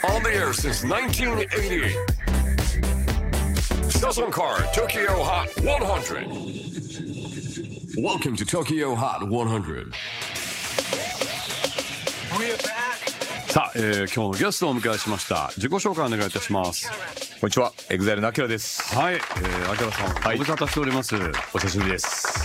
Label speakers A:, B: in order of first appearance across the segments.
A: On the air since 1980. Sasan Car Tokyo Hot 100. Welcome to Tokyo Hot 100.
B: さあ、今日のゲストをお迎えしました。自己紹介お願いいたします。
C: こんにちは、EXILE のアキラです。
B: はい、アキラさん、ご無沙汰しております。
C: お久しぶりです。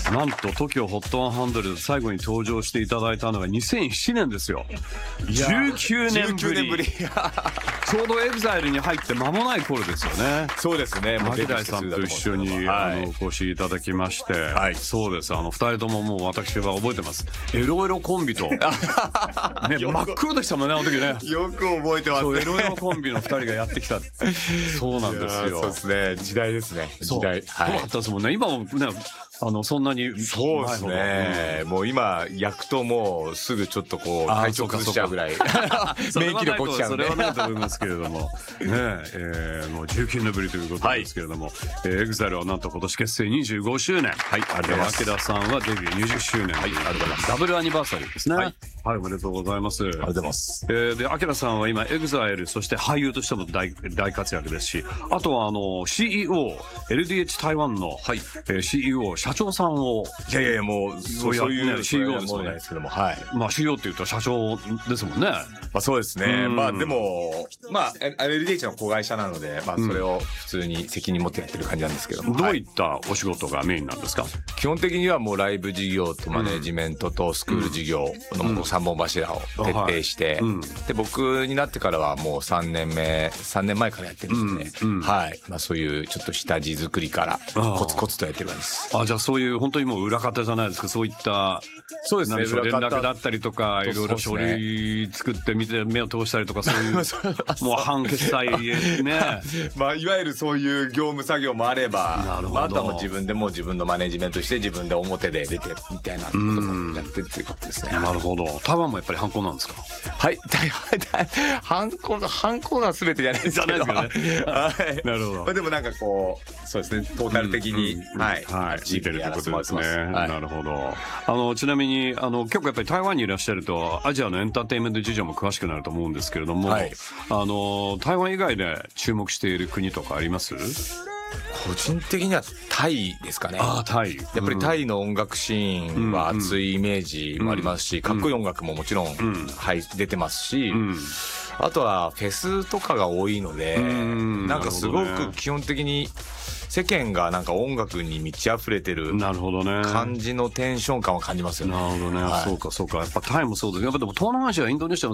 B: なんと TOKIOHOT100 最後に登場していただいたのが2007年ですよ。19年ぶり。ちょうどEXILEに入って間もない頃ですよね。
C: そうですね。
B: アキラさんと一緒に、お越しいただきまして、はい、そうです。2人とももう私は覚えてます。エロエロコンビと、ね、真っ黒でしたもんね、あの時ね。
C: よく覚えてますね。
B: エロエロコンビの2人がやってきた。そうなんですよ。
C: そうですね。時代ですね。時代。
B: そうだったですもんね。今もね、そんなに。
C: そうですね。もう今焼くともうすぐちょっとこう体調崩しちゃうぐらい免疫力落ちちゃうんで。
B: それはないと思いますけれどもね、もう19年ぶりということですけれども、EXILE はなんと今年結成25周年。
C: はい、ありがとうございます。
B: 明田さんはデビュー20周年。はい、ありがとうございます。ダブルアニバーサリーですね。はい、おめでとうございます。
C: ありがとうございます。
B: で、明さんは今 EXILE そして俳優としても大活躍ですし、あとはCEO LDH 台湾の、CEO 社長さんを
C: いやもうそういう
B: CEO です
C: もんですけども、はい。
B: まあ CEO って言うと社長ですもんね。
C: まあそうですね。まあでもLDH の子会社なので、まあそれを普通に責任持ってやってる感じなんですけども。
B: どういったお仕事がメインなんですか？
C: 基本的にはもうライブ事業とマネジメントとスクール事業の3本柱を徹底して、で僕になってからはもう3年前からやってるんですね。はい。まあそういうちょっと下地作りからコツコツとやってる感じです。
B: じゃあそういう本当にもう裏方じゃないですか。そういった
C: そうですね。
B: 連絡だったりとかいろいろ書類作って見て目を通したりとかそういうもう半決済ね。
C: まあいわゆるそういう業務作業もあれば、あとはもう自分でも自分のマネジメントして自分で表で出てみたいなこともやってっていうことですね。
B: なるほど。台湾もやっぱりハンコなんですか？
C: はい。ハンコが全てじゃないですけど。
B: はい。なるほど。
C: でもなんかこうそうですね。トータル的に
B: 見てるってことですね。なるほど。ちなみに結構やっぱり台湾にいらっしゃるとアジアのエンターテインメント事情も詳しくなると思うんですけれども、台湾以外で注目している国とかあります？
C: 個人的にはタイですかね。
B: タイ。
C: やっぱりタイの音楽シーンは熱いイメージもありますし、かっこいい音楽ももちろん出てますし、あとはフェスとかが多いので、なんかすごく基本的に世間がなんか音楽に満ち溢れてる感じのテンション感を感じますよね。
B: なるほどね。そうか。やっぱタイもそうです。やっぱでも東南アジア、インドネシア